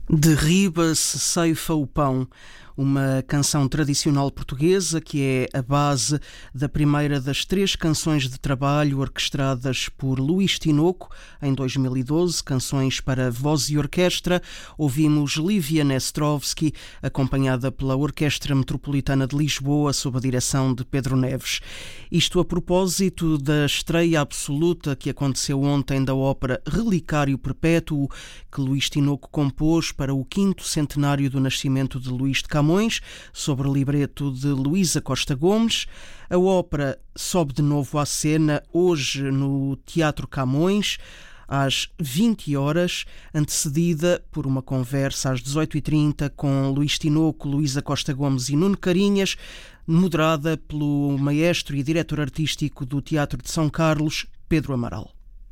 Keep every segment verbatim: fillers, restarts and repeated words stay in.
Derriba-se, ceifa o pão, uma canção tradicional portuguesa que é a base da primeira das três canções de trabalho orquestradas por Luís Tinoco em dois mil e doze, canções para voz e orquestra. Ouvimos Lívia Nestrovski, acompanhada pela Orquestra Metropolitana de Lisboa, sob a direção de Pedro Neves. Isto a propósito da estreia absoluta que aconteceu ontem da ópera Relicário Perpétuo, que Luís Tinoco compôs para o quinto centenário do nascimento de Luís de Camões, sobre libreto de Luísa Costa Gomes. A ópera sobe de novo à cena hoje no Teatro Camões, às vinte horas, antecedida por uma conversa às dezoito e trinta com Luís Tinoco, Luísa Costa Gomes e Nuno Carinhas, moderada pelo maestro e diretor artístico do Teatro de São Carlos, Pedro Amaral.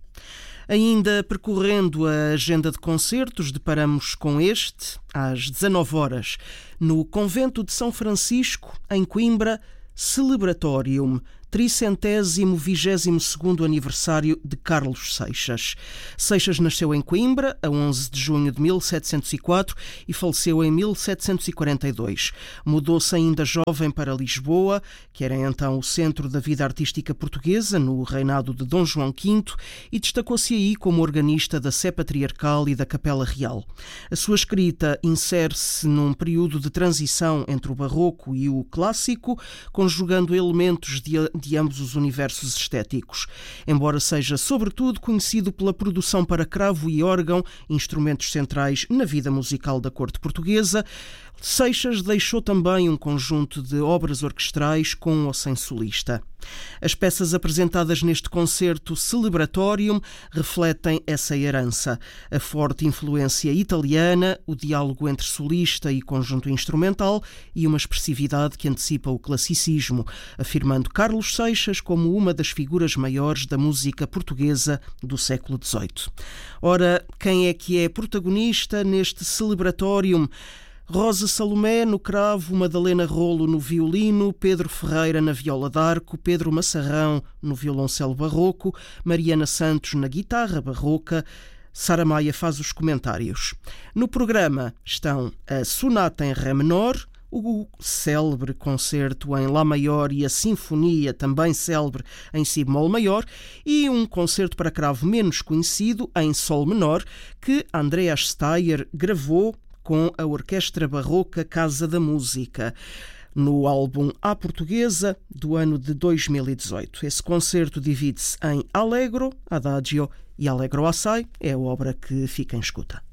Ainda percorrendo a agenda de concertos, deparamos com este, às dezanove horas, no Convento de São Francisco, em Coimbra, Celebratorium, tricentésimo vigésimo segundo aniversário de Carlos Seixas. Seixas nasceu em Coimbra a onze de junho de mil setecentos e quatro e faleceu em mil setecentos e quarenta e dois. Mudou-se ainda jovem para Lisboa, que era então o centro da vida artística portuguesa no reinado de Dom João quinto, e destacou-se aí como organista da Sé Patriarcal e da Capela Real. A sua escrita insere-se num período de transição entre o barroco e o clássico, conjugando elementos de de ambos os universos estéticos. Embora seja sobretudo conhecido pela produção para cravo e órgão, instrumentos centrais na vida musical da corte portuguesa, Seixas deixou também um conjunto de obras orquestrais com ou sem solista. As peças apresentadas neste concerto Celebratorium refletem essa herança, a forte influência italiana, o diálogo entre solista e conjunto instrumental e uma expressividade que antecipa o classicismo, afirmando Carlos Seixas como uma das figuras maiores da música portuguesa do século dezoito. Ora, quem é que é protagonista neste Celebratorium? Rosa Salomé no cravo, Madalena Rolo no violino, Pedro Ferreira na viola d'arco, Pedro Massarrão no violoncelo barroco, Mariana Santos na guitarra barroca. Sara Maia faz os comentários. No programa estão a Sonata em Ré menor, o célebre concerto em Lá maior e a Sinfonia, também célebre, em Si bemol maior, e um concerto para cravo menos conhecido, em Sol menor, que Andreas Steyer gravou com a Orquestra Barroca Casa da Música, no álbum A Portuguesa, do ano de dois mil e dezoito. Esse concerto divide-se em Allegro, Adagio e Allegro Assai, é a obra que fica em escuta.